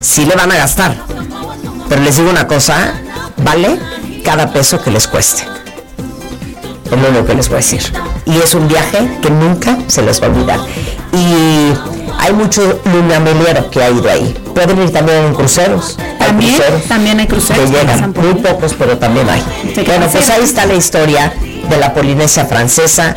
Sí le van a gastar, pero les digo una cosa, vale cada peso que les cueste. Es lo único que les voy a decir. Y es un viaje que nunca se les va a olvidar. Y hay mucho lunameliero que ha ido ahí. Pueden ir también en cruceros. También hay cruceros. Que llegan, muy pocos, pero también hay. Bueno, pues ahí está la historia de la Polinesia francesa.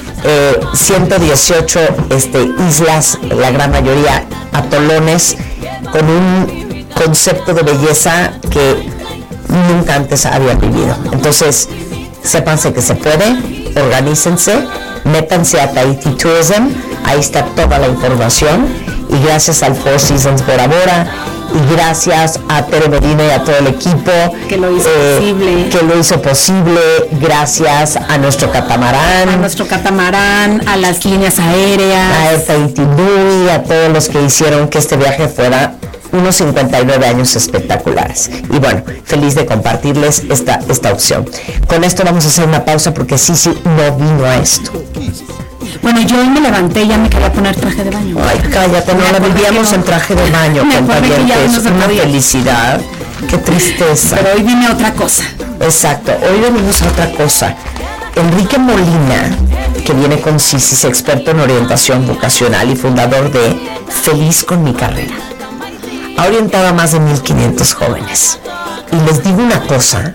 118 islas, la gran mayoría atolones, con un concepto de belleza que nunca antes habían vivido. Entonces, sépanse que se puede, organícense, métanse a Tahiti Tourism, ahí está toda la información, y gracias al Four Seasons Bora Bora, y gracias a Tere Medina y a todo el equipo que lo hizo posible, gracias a nuestro catamarán, a las líneas aéreas, a Tahiti Nui, a todos los que hicieron que este viaje fuera unos 59 años espectaculares. Y bueno, feliz de compartirles esta opción. Con esto vamos a hacer una pausa porque Sisi no vino a esto. Bueno, yo hoy me levanté y ya me quería poner traje de baño. Ay, cállate, no la vivíamos en traje de baño. Es una felicidad. Qué tristeza. Pero hoy vine a otra cosa. Exacto, hoy venimos a otra cosa. Enrique Molina, que viene con Sisi, es experto en orientación vocacional y fundador de Feliz con mi carrera. Ha orientado a más de 1,500 jóvenes. Y les digo una cosa,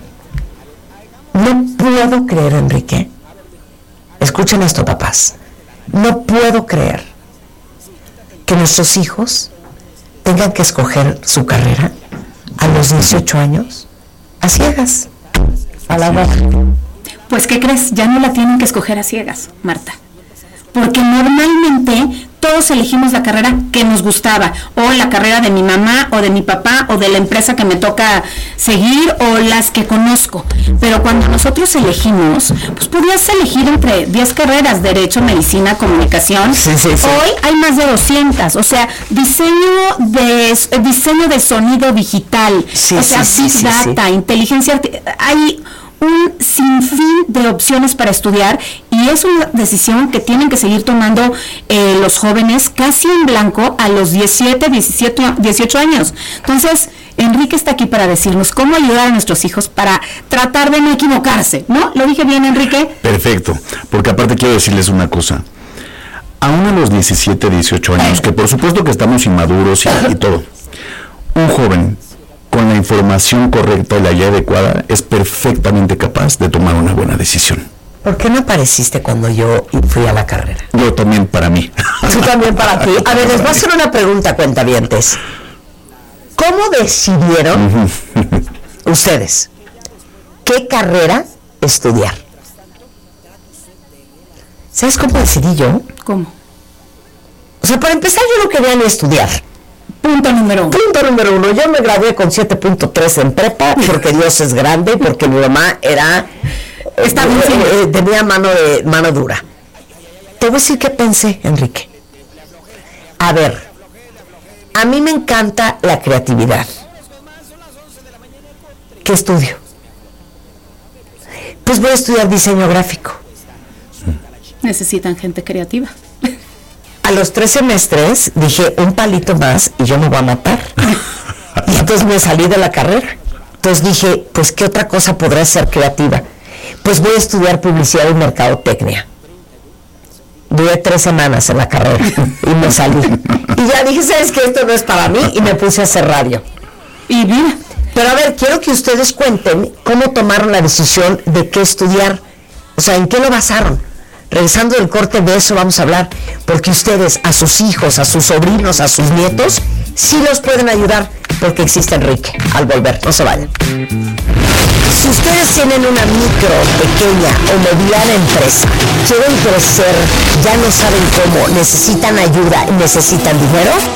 no puedo creer, Enrique. Escuchen esto, papás. No puedo creer que nuestros hijos tengan que escoger su carrera a los 18 años a ciegas, a la hora. Pues, ¿qué crees? Ya no la tienen que escoger a ciegas, Marta. Porque normalmente todos elegimos la carrera que nos gustaba, o la carrera de mi mamá, o de mi papá, o de la empresa que me toca seguir, o las que conozco. Pero cuando nosotros elegimos, pues podías elegir entre 10 carreras, Derecho, Medicina, Comunicación. Sí. Hoy hay más de 200, o sea, diseño de sonido digital, Big Data, inteligencia artificial, hay un sinfín de opciones para estudiar, y es una decisión que tienen que seguir tomando los jóvenes casi en blanco a los 17, 17, 18 años. Entonces, Enrique está aquí para decirnos cómo ayudar a nuestros hijos para tratar de no equivocarse, ¿no? ¿Lo dije bien, Enrique? Perfecto, porque aparte quiero decirles una cosa. Aún a los 17, 18 años, que por supuesto que estamos inmaduros y todo, un joven con la información correcta y la guía adecuada es perfectamente capaz de tomar una buena decisión. ¿Por qué no apareciste cuando yo fui a la carrera? Yo también para mí. Tú también para ti. A ver, les voy a hacer una pregunta, cuentavientes. ¿Cómo decidieron ustedes qué carrera estudiar? ¿Sabes cómo decidí yo? ¿Cómo? O sea, para empezar, yo no quería ni estudiar. Punto número uno. Yo me gradué con 7.3 en prepa porque Dios es grande y porque mi mamá tenía mano dura. Te voy a decir qué pensé, Enrique. A ver, a mí me encanta la creatividad. ¿Qué estudio? Pues voy a estudiar diseño gráfico. Necesitan gente creativa. A los 3 semestres dije, un palito más y yo me voy a matar. Y entonces me salí de la carrera. Entonces dije, pues ¿qué otra cosa podrá ser creativa? Pues voy a estudiar publicidad y mercadotecnia. Duré 3 semanas en la carrera y me salí. Y ya dije, ¿sabes qué? Esto no es para mí, y me puse a hacer radio. Y mira, pero a ver, quiero que ustedes cuenten cómo tomaron la decisión de qué estudiar. O sea, ¿en qué lo basaron? Regresando del corte, de eso vamos a hablar, porque ustedes a sus hijos, a sus sobrinos, a sus nietos, sí los pueden ayudar, porque existe Enrique. Al volver, no se vayan. Si ustedes tienen una micro, pequeña o mediana empresa, quieren crecer, ya no saben cómo, necesitan ayuda y necesitan dinero,